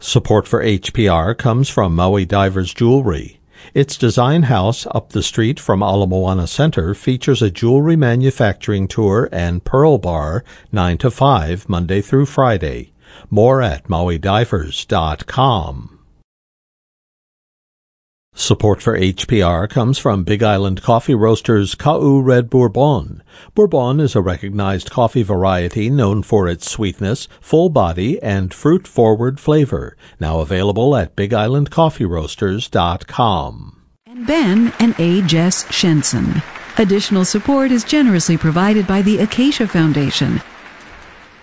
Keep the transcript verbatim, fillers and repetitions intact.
Support for H P R comes from Maui Divers Jewelry. Its design house up the street from Ala Moana Center features a jewelry manufacturing tour and pearl bar nine to five Monday through Friday. More at maui divers dot com. Support for H P R comes from Big Island Coffee Roasters Ka'u Red Bourbon. Bourbon is a recognized coffee variety known for its sweetness, full body, and fruit-forward flavor. Now available at big island coffee roasters dot com. And Ben and A. Jess Shenson. Additional support is generously provided by the Acacia Foundation,